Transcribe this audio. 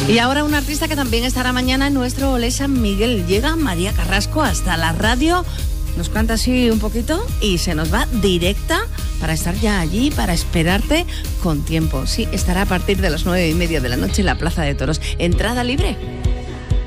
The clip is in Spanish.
Y ahora un artista que también estará mañana en nuestro Olé San Miguel. Llega María Carrasco hasta la radio, nos canta así un poquito y se nos va directa para estar ya allí, para esperarte con tiempo. Sí, estará a partir de las 9:30 de la noche en la Plaza de Toros. Entrada libre.